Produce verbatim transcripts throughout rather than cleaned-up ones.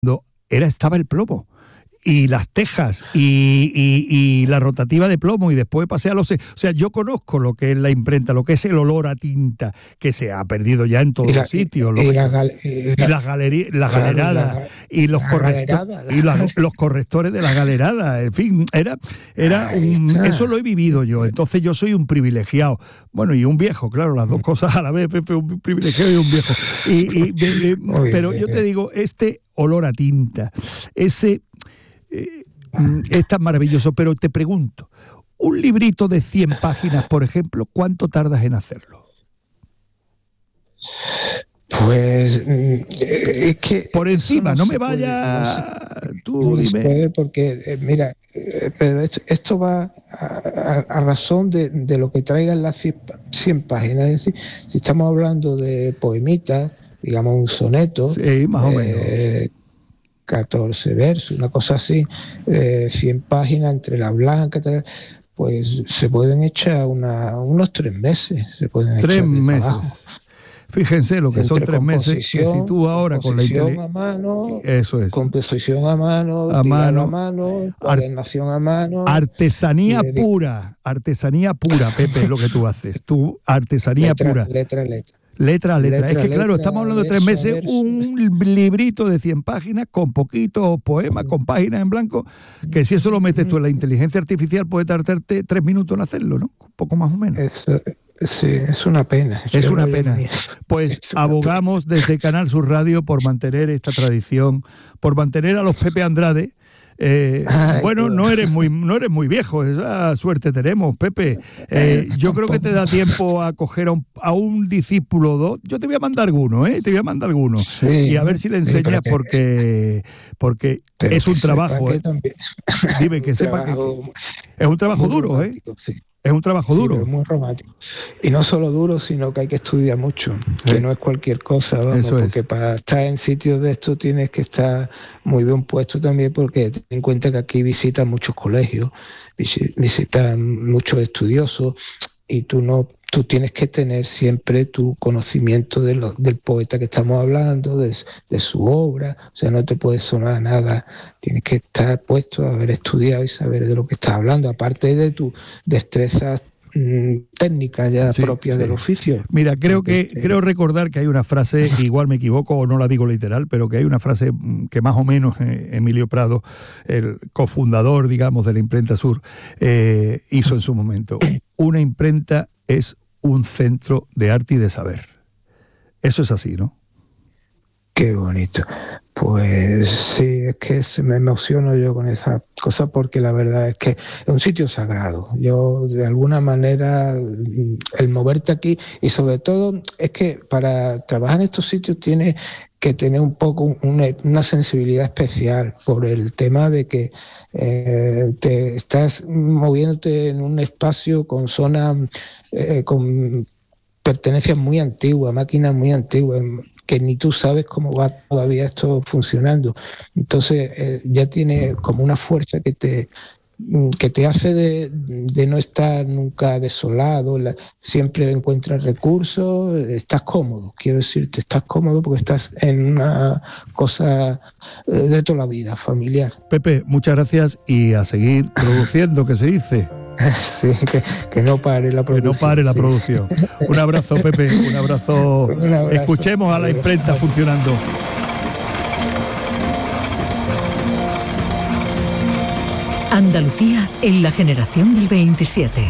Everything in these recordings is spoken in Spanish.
era, estaba el plomo. Y las tejas y, y, y la rotativa de plomo, y después pasé a los... O sea, yo conozco lo que es la imprenta, lo que es el olor a tinta, que se ha perdido ya en todos la, los sitios. Y, lo y, que, la, y, y las galerías, las claro, galeradas, la, y, los, la correcto, galerada, la... y la, los correctores de las galeradas. En fin, era, era un, eso lo he vivido yo. Entonces yo soy un privilegiado. Bueno, y un viejo, claro, las dos cosas a la vez, Pepe, un privilegiado y un viejo. Y, y, y, pero yo te digo, este olor a tinta, ese... Eh, es tan maravilloso, pero te pregunto, un librito de cien páginas, por ejemplo, ¿cuánto tardas en hacerlo? Pues es que... Por encima, no, no me vaya... Puede, no se, tú no dime. Se puede porque, eh, mira, eh, pero esto, esto va a, a, a razón de, de lo que traigan las cien páginas. Es decir, si estamos hablando de poemitas, digamos un soneto... Sí, más o menos. Eh, catorce versos, una cosa así, eh, cien páginas entre la blanca, tal, pues se pueden echar una, unos tres meses. Se pueden tres echar de meses. Trabajo. Fíjense lo que entre son tres meses que si tú ahora con la inteligencia. a mano, eso es. Composición a mano, a mano, a mano, cuadernación a mano. Artesanía pura, artesanía pura, Pepe, es lo que tú haces. Tú, artesanía letra, pura. Letra, letra. Letra a letra. letra. Es que, letra, claro, estamos hablando de tres meses, verso. Un librito de cien páginas con poquitos poemas, con páginas en blanco, que si eso lo metes tú en la inteligencia artificial puede tardarte tres minutos en hacerlo, ¿no? Un poco más o menos. Eso, sí, es una pena. Es una pena. Pues abogamos desde Canal Sur Radio por mantener esta tradición, por mantener a los Pepe Andrade. Eh, Ay, bueno, no eres muy no eres muy viejo, esa suerte tenemos, Pepe. Eh, yo creo que te da tiempo a coger a un, a un discípulo o dos. Yo te voy a mandar alguno, ¿eh? Te voy a mandar alguno. Sí, y a ver si le enseñas, porque, porque es un trabajo. ¿eh? Dime que sepa que es un trabajo duro, ¿eh? Sí. Es un trabajo duro. Sí, es muy romántico. Y no solo duro, sino que hay que estudiar mucho, que sí. no es cualquier cosa, vamos, Eso es. porque para estar en sitios de estos tienes que estar muy bien puesto también, porque ten en cuenta que aquí visitan muchos colegios, visitan muchos estudiosos, y tú no tú tienes que tener siempre tu conocimiento de lo, del poeta que estamos hablando, de, de su obra, o sea, no te puede sonar nada, tienes que estar puesto a haber estudiado y saber de lo que estás hablando, aparte de tu destrezas mmm, técnicas ya sí, propias sí. del oficio. Mira, creo que este... creo recordar que hay una frase, igual me equivoco o no la digo literal, pero que hay una frase que más o menos eh, Emilio Prado, el cofundador, digamos, de la Imprenta Sur, eh, hizo en su momento. Una imprenta es un centro de arte y de saber. Eso es así, ¿no? Qué bonito. Pues sí, es que se me emociono yo con esa cosa, porque la verdad es que es un sitio sagrado. Yo, de alguna manera, el moverte aquí, y sobre todo es que para trabajar en estos sitios tienes que tener un poco una, una sensibilidad especial por el tema de que eh, te estás moviéndote en un espacio con zonas, eh, con pertenencias muy antiguas, máquinas muy antiguas, que ni tú sabes cómo va todavía esto funcionando. Entonces eh, ya tiene como una fuerza que te que te hace de, de no estar nunca desolado, la, siempre encuentras recursos, estás cómodo, quiero decirte, estás cómodo porque estás en una cosa de toda la vida, familiar. Pepe, muchas gracias y a seguir produciendo, que se dice. Sí, que, que no pare la producción. Que no pare la sí. producción. Un abrazo, Pepe, un abrazo. Un abrazo. Escuchemos a la imprenta funcionando. Andalucía en la generación del veintisiete.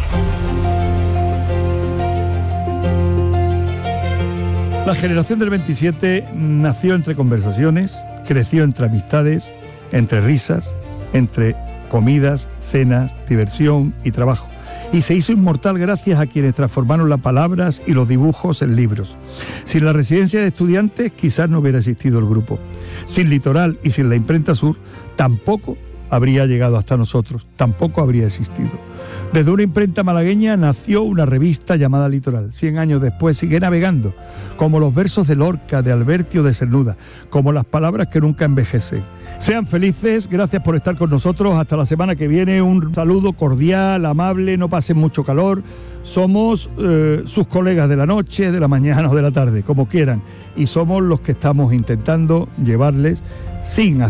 La generación del veintisiete nació entre conversaciones, creció entre amistades, entre risas, entre comidas, cenas, diversión y trabajo. Y se hizo inmortal gracias a quienes transformaron las palabras y los dibujos en libros. Sin la residencia de estudiantes quizás no hubiera existido el grupo. Sin Litoral y sin la Imprenta Sur tampoco habría llegado hasta nosotros, tampoco habría existido. Desde una imprenta malagueña nació una revista llamada Litoral. Cien años después sigue navegando, como los versos de Lorca, de Alberti o de Cernuda, como las palabras que nunca envejecen. Sean felices, gracias por estar con nosotros, hasta la semana que viene, un saludo cordial, amable, no pasen mucho calor. Somos eh, sus colegas de la noche, de la mañana o de la tarde, como quieran, y somos los que estamos intentando llevarles sin hacer